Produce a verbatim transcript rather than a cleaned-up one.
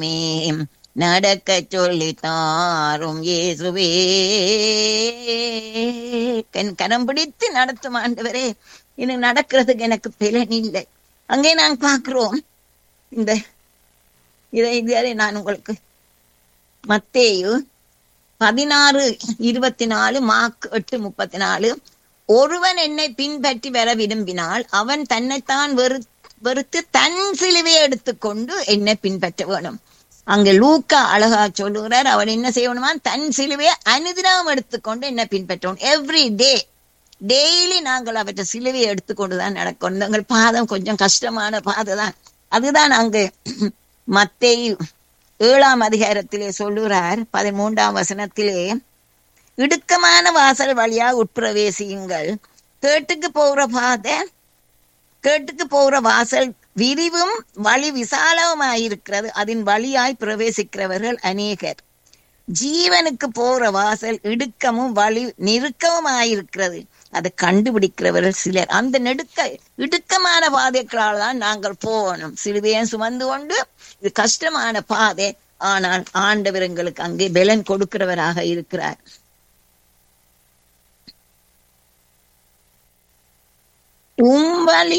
நடக்க சொல்லி தாரும் இயேசுவே. என் கரம் பிடித்து நடத்தும் ஆண்டவரே. எனக்கு நடக்கிறதுக்கு எனக்கு பலன் இல்லை. அங்கே நான் பார்க்கிறோம் இந்த இதை இதுவரை நான் உங்களுக்கு மத்தேயு பதினாறு இருபத்தி நாலு மார்க் எட்டு முப்பத்தி நாலு ஒருவன் என்னை பின்பற்றி வர விரும்பினால் அவன் தன்னைத்தான் வெறு வெறுத்து தன் சிலுவையை எடுத்துக்கொண்டு என்னை பின்பற்ற வேணும். அங்க லூக்கா அழகா சொல்லுகிறார், அவன் என்ன செய்யணுமா, தன் சிலுவையை அனுதினம் எடுத்துக்கொண்டு என்ன பின்பற்றணும். எவ்ரி டே டெய்லி நாங்கள் அவற்றை சிலுவையை எடுத்துக்கொண்டுதான் நடக்கணும். எங்கள் பாதம் கொஞ்சம் கஷ்டமான பாதை தான். அதுதான் அங்கு மத்தேயு ஏழாம் அதிகாரத்திலே சொல்லுகிறார் பதிமூன்றாம் வசனத்திலே, இடுக்கமான வாசல் வழியா உட்பிரவேசியுங்கள், கேட்டுக்கு போகிற பாதை கேட்டுக்கு போகிற வாசல் விரிவும் வழி விசாலமாயிருக்கிறது, அதன் வழியாய் பிரவேசிக்கிறவர்கள் அநேகர். ஜீவனுக்கு போகிற வாசல் இடுக்கமும் வழி நெருக்கமும் ஆயிருக்கிறது, அதை கண்டுபிடிக்கிறவர்கள் சிலர். அந்த நெடுக்க இடுக்கமான பாதைகளால் தான் நாங்கள் போகணும். சிலுவையை சுமந்து கொண்டு இது கஷ்டமான பாதை. ஆனால் ஆண்டவர் எங்களுக்கு அங்கே பலன் கொடுக்கிறவராக இருக்கிறார். உம் வழி